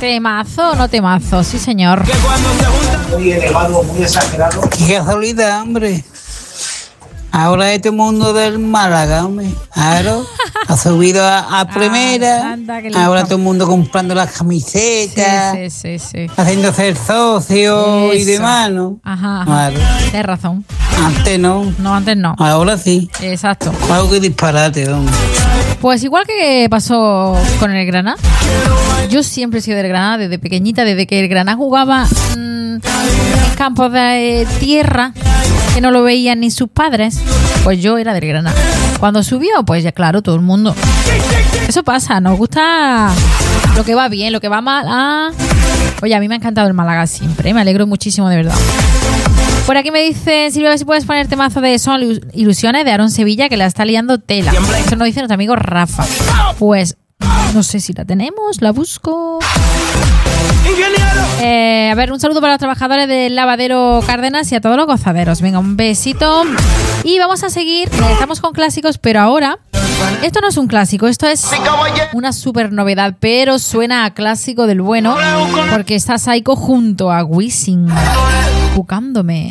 Temazo o no temazo, sí señor. Muy elevado, muy exagerado. Qué casualidad, hombre. Ahora este mundo del Málaga, hombre. Claro, ha subido a primera. Anda, qué listo. Ahora todo el mundo comprando las camisetas, Sí. haciéndose el socio y Eso. demás, ¿no? Ajá. Claro. Tienes razón. Antes no. No, antes no. Ahora sí. Exacto. Algo que disparate, hombre. Pues igual que pasó con el Granada. Yo siempre he sido del Granada desde pequeñita, desde que el Granada jugaba en campos de tierra que no lo veían ni sus padres, pues yo era del Granada. Cuando subió, pues ya claro, todo el mundo. Eso pasa, nos gusta lo que va bien, lo que va mal. Oye, a mí me ha encantado el Málaga siempre, me alegro muchísimo, de verdad. Por aquí me dice Silvia, a ver si puedes poner temazo de Son Ilusiones de Aarón Sevilla, que la está liando tela. Eso nos dice nuestro amigo Rafa. Pues no sé si la tenemos, la busco. A ver, un saludo para los trabajadores del lavadero Cárdenas y a todos los gozaderos. Venga, un besito. Y vamos a seguir. Estamos con clásicos, pero ahora esto no es un clásico, esto es una super novedad, pero suena a clásico del bueno, porque está Saiko junto a Wisin, Buscándome.